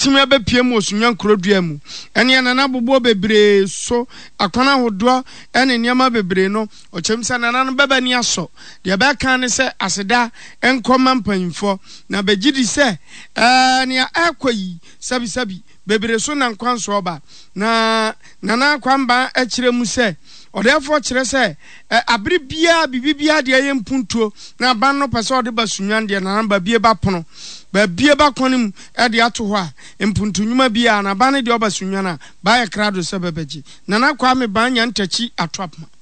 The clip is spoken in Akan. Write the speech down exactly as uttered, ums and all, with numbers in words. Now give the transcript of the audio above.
obetimi abepie mu osunwan krodua mu ene nana bobo bebre so akwana hodo ene niam bebre no ochemsa nana no bebani aso de be kan ne se aseda enkoma mpanfo na begidi se eh ne akwayi sabi sabi bebre so na nkwanso oba na nana kwamba e kire mu se odefo kire se abri bia bibibia de ye mpuntuo na ban no pese ode basunwan de nana ba bie ba pono ba bie ba konim e de ato ho a mpuntunwuma bia na ban de obasunwan a ba ye krado se bebeji nana kwa me ban nya ntachi atwapma